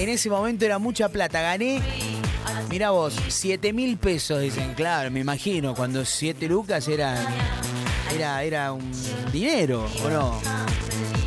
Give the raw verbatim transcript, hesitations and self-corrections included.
En ese momento era mucha plata. Gané, mirá vos, siete mil pesos, dicen. Claro, me imagino, cuando siete lucas eran, era, era un dinero, ¿o no?